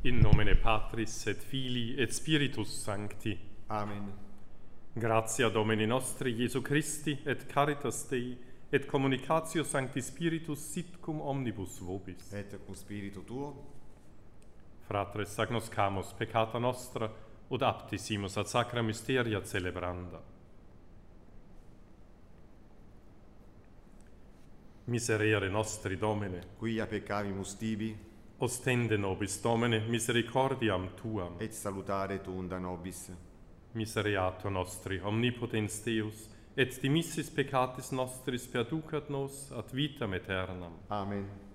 In nomine Patris et Filii et Spiritus Sancti. Amen. Gratia Domini nostri Iesu Christi et caritas Dei et communicatio Sancti Spiritus sit cum omnibus vobis. Et cum spiritu tuo, Fratres agnoscamus peccata nostra ut aptissimus ad sacra mysteria celebranda. Miserere nostri Domine, quia peccavimus tibi, ostende nobis Domine misericordiam Tuam. et salutare tuunda nobis. Misereatur nostri, omnipotens Deus, et dimissis peccatis nostris perducat nos ad vitam aeternam. Amen.